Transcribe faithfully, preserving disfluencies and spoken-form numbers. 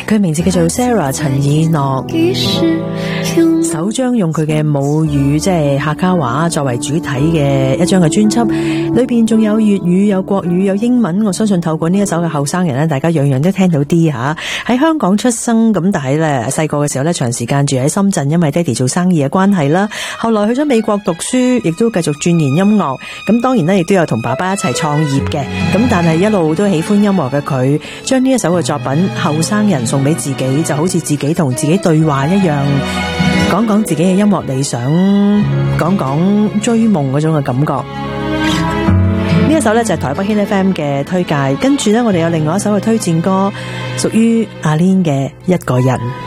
佢名字叫做 Sarah 陳以諾，首張用佢嘅母語即係客家話作為主體嘅一張嘅專輯，裏邊仲有粵語、有國語、有英文。我相信透過呢一首嘅後生人咧，大家樣樣都聽到啲吓。喺香港出生咁，但係咧細個嘅時候咧，長時間住喺深圳，因為爹哋做生意嘅關係啦。後來去咗美國讀書，亦都繼續鑽研音樂。咁當然咧，亦都有同爸爸一齊創業嘅。咁但係一路都喜歡音樂嘅佢，將呢一首嘅作品《後生人》送俾自己，就好似自己同自己對話一樣，講講自己嘅音樂理想，講講追夢嗰種嘅感覺。呢一首呢，就係台北 Hit F M 嘅推介，跟住呢，我哋有另外一首嘅推薦歌，屬於阿 Lin 嘅一個人。